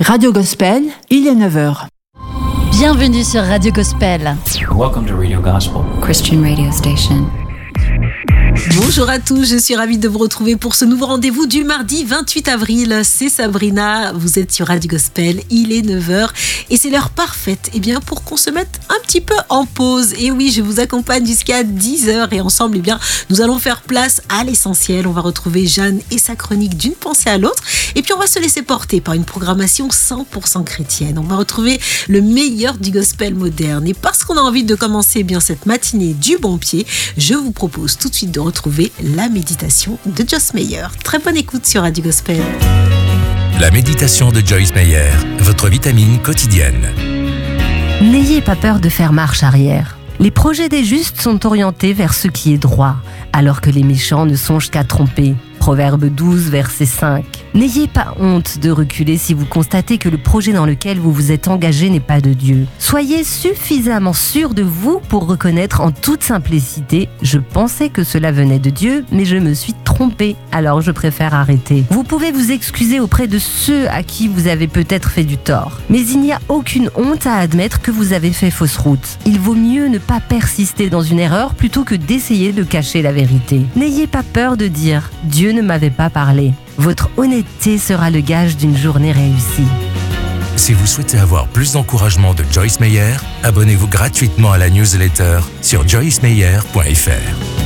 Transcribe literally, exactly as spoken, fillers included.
Radio Gospel, il est neuf heures. Bienvenue sur Radio Gospel. Welcome to Radio Gospel, Christian radio station. Bonjour à tous, je suis ravie de vous retrouver pour ce nouveau rendez-vous du mardi vingt-huit avril. C'est Sabrina, vous êtes sur Radio Gospel, il est neuf heures et c'est l'heure parfaite eh bien, pour qu'on se mette un petit peu en pause. Et oui, je vous accompagne jusqu'à dix heures et ensemble, eh bien, nous allons faire place à l'essentiel. On va retrouver Jeanne et sa chronique d'une pensée à l'autre et puis on va se laisser porter par une programmation cent pour cent chrétienne. On va retrouver le meilleur du gospel moderne et parce qu'on a envie de commencer eh bien, cette matinée du bon pied, je vous propose tout de suite de retrouver la méditation de Joyce Meyer. Très bonne écoute sur Radio Gospel. La méditation de Joyce Meyer, votre vitamine quotidienne. N'ayez pas peur de faire marche arrière. Les projets des justes sont orientés vers ce qui est droit, alors que les méchants ne songent qu'à tromper. Proverbe douze, verset cinq. N'ayez pas honte de reculer si vous constatez que le projet dans lequel vous vous êtes engagé n'est pas de Dieu. Soyez suffisamment sûr de vous pour reconnaître en toute simplicité « Je pensais que cela venait de Dieu, mais je me suis trompé, alors je préfère arrêter ». Vous pouvez vous excuser auprès de ceux à qui vous avez peut-être fait du tort. Mais il n'y a aucune honte à admettre que vous avez fait fausse route. Il vaut mieux ne pas persister dans une erreur plutôt que d'essayer de cacher la vérité. N'ayez pas peur de dire « Dieu ne m'avait pas parlé ». Votre honnêteté sera le gage d'une journée réussie. Si vous souhaitez avoir plus d'encouragement de Joyce Meyer, abonnez-vous gratuitement à la newsletter sur joyce meyer point f r.